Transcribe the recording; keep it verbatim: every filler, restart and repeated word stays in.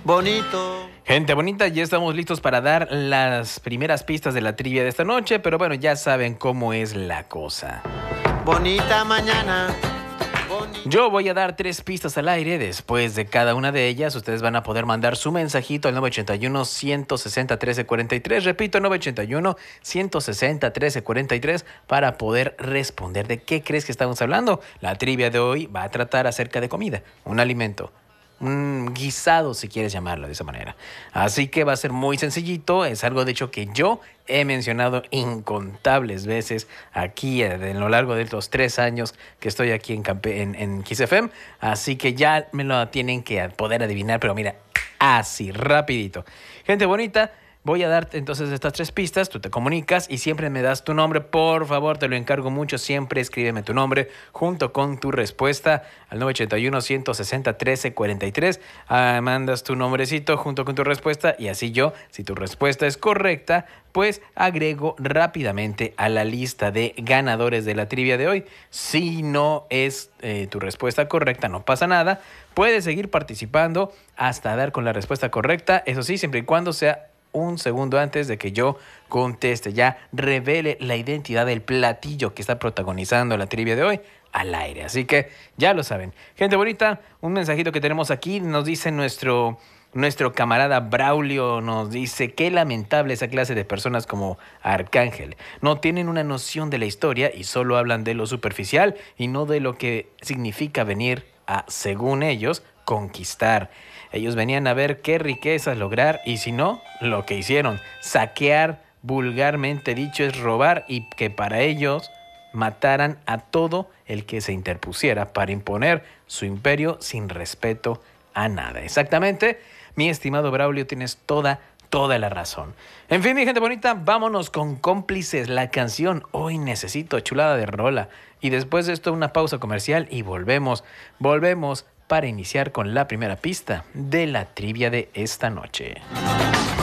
bonito. Gente bonita, ya estamos listos para dar las primeras pistas de la trivia de esta noche, pero bueno, ya saben cómo es la cosa. Bonita mañana. Yo voy a dar tres pistas al aire. Después de cada una de ellas, ustedes van a poder mandar su mensajito al nueve ocho uno, uno seis cero, uno tres cuatro tres. Repito, nueve ocho uno, uno seis cero, uno tres cuatro tres para poder responder. ¿De qué crees que estamos hablando? La trivia de hoy va a tratar acerca de comida, un alimento. Un guisado, si quieres llamarlo de esa manera. Así que va a ser muy sencillito. Es algo, de hecho, que yo he mencionado incontables veces aquí a lo largo de los tres años que estoy aquí en, Campe en, en Kiss F M. Así que ya me lo tienen que poder adivinar, pero mira, así, rapidito. Gente bonita, voy a darte entonces estas tres pistas, tú te comunicas y siempre me das tu nombre, por favor, te lo encargo mucho, siempre escríbeme tu nombre junto con tu respuesta al nueve ocho uno, uno seis cero, uno tres cuatro tres, ah, mandas tu nombrecito junto con tu respuesta y así yo, si tu respuesta es correcta, pues agrego rápidamente a la lista de ganadores de la trivia de hoy. Si no es eh, tu respuesta correcta, no pasa nada, puedes seguir participando hasta dar con la respuesta correcta, eso sí, siempre y cuando sea un segundo antes de que yo conteste, ya revele la identidad del platillo que está protagonizando la trivia de hoy al aire. Así que ya lo saben. Gente bonita, un mensajito que tenemos aquí, nos dice nuestro, nuestro camarada Braulio, nos dice: qué lamentable esa clase de personas como Arcángel. No tienen una noción de la historia y solo hablan de lo superficial y no de lo que significa venir a, según ellos, conquistar. Ellos venían a ver qué riquezas lograr y si no, lo que hicieron, saquear, vulgarmente dicho, es robar, y que para ellos mataran a todo el que se interpusiera para imponer su imperio sin respeto a nada. Exactamente, mi estimado Braulio, tienes toda, toda la razón. En fin, mi gente bonita, vámonos con Cómplices, la canción Hoy Necesito, chulada de rola. Y después de esto una pausa comercial y volvemos, volvemos para iniciar con la primera pista de la trivia de esta noche.